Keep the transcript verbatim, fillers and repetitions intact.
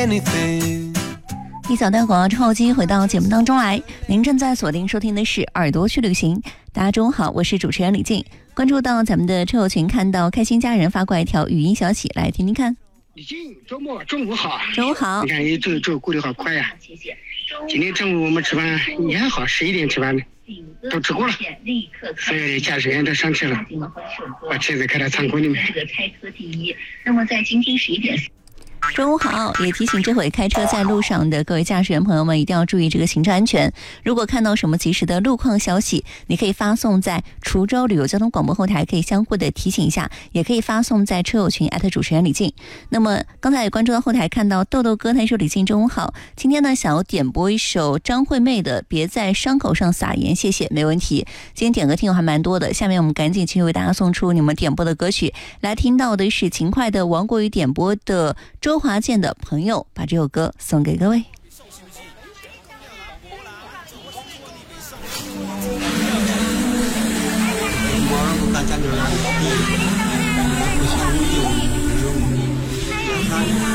anything。 一小段广告之后，继续回到节目当中来。您正在锁定收听的是《耳朵去旅行》。大家中午好，我是主持人李静。关注到咱们的车友群，看到开心家人发过来一条语音消息，来听听看。 李静，周末中午好。 中午好。 你看，一周周过得好快呀、啊。今天中午我们吃饭也还好，十一点吃饭的，都吃过了。所有的驾驶员都上车了，把车子开到仓库里面。 开车第一。那么在今天十一点。中午好，也提醒这会开车在路上的各位驾驶员朋友们一定要注意这个行车安全。如果看到什么及时的路况消息，你可以发送在滁州旅游交通广播后台，可以相互的提醒一下，也可以发送在车友群艾特主持人李静。那么刚才也关注到后台看到豆豆哥他说李静中午好，今天呢想要点播一首张惠妹的别在伤口上撒盐，谢谢，没问题。今天点歌听友还蛮多的，下面我们赶紧继续为大家送出你们点播的歌曲。来听到的是勤快的王国宇点播的周华健的朋友，把这首歌送给各位。 大家留言，不想有有你。